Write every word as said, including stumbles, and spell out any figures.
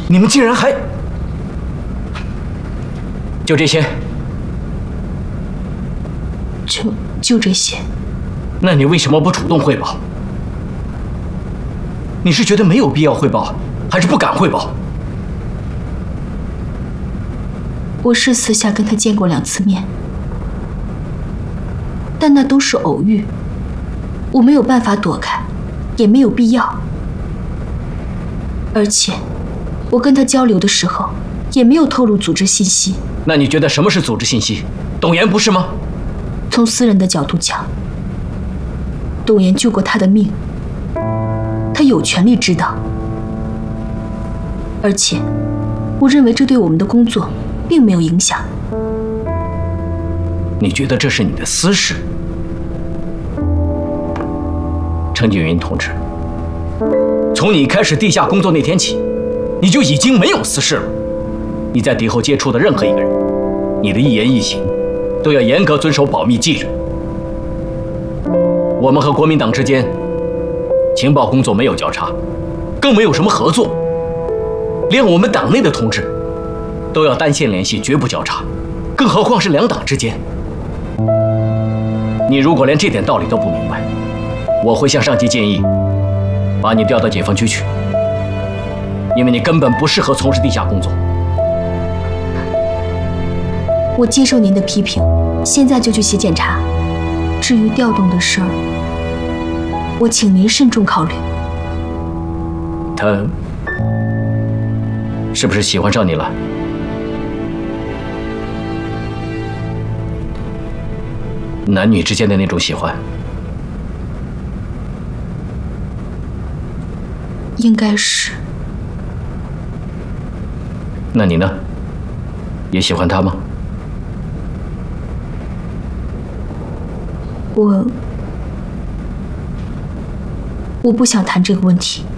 你们竟然还……就这些？ 就就这些。 那你为什么不主动汇报？你是觉得没有必要汇报，还是不敢汇报？ 我是私下跟他见过两次面，但那都是偶遇，我没有办法躲开，也没有必要。而且，我跟他交流的时候，也没有透露组织信息。 那你觉得什么是组织信息？董岩不是吗？ 从私人的角度讲，董岩救过他的命，他有权利知道。而且，我认为这对我们的工作并没有影响。 你觉得这是你的私事？程景云同志，从你开始地下工作那天起，你就已经没有私事了。你在敌后接触的任何一个人，你的一言一行都要严格遵守保密纪律。我们和国民党之间情报工作没有交叉，更没有什么合作，连我们党内的同志都要单线联系，绝不交叉，更何况是两党之间。你如果连这点道理都不明白，我会向上级建议，把你调到解放区去，因为你根本不适合从事地下工作。 我接受您的批评，现在就去写检查。至于调动的事儿，我请您慎重考虑。 他是不是喜欢上你了？男女之间的那种喜欢？ 应该是。 那你呢？也喜欢他吗？ 我……我不想谈这个问题。